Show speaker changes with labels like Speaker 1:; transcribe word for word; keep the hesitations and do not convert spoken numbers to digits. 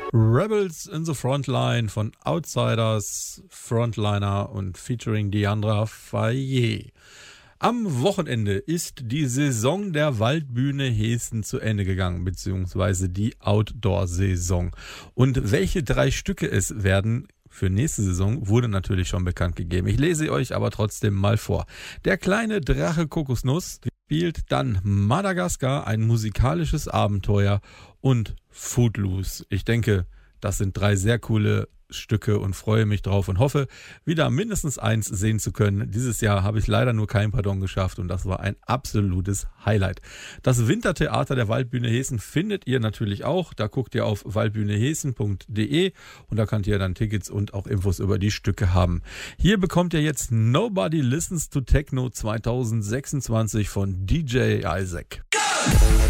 Speaker 1: Rebels in the Frontline von Outsiders, Frontliner und featuring Diandra Fayet. Am Wochenende ist die Saison der Waldbühne Hessen zu Ende gegangen, beziehungsweise die Outdoor-Saison. Und welche drei Stücke es werden für nächste Saison, wurde natürlich schon bekannt gegeben. Ich lese euch aber trotzdem mal vor. Der kleine Drache Kokosnuss spielt dann Madagaskar, ein musikalisches Abenteuer, und Footloose. Ich denke, das sind drei sehr coole Stücke und freue mich drauf und hoffe, wieder mindestens eins sehen zu können. Dieses Jahr habe ich leider nur kein Pardon geschafft und das war ein absolutes Highlight. Das Wintertheater der Waldbühne Hessen findet ihr natürlich auch. Da guckt ihr auf waldbühnehessen punkt de und da könnt ihr dann Tickets und auch Infos über die Stücke haben. Hier bekommt ihr jetzt Nobody Listens to Techno zwanzig sechsundzwanzig von D J Isaac.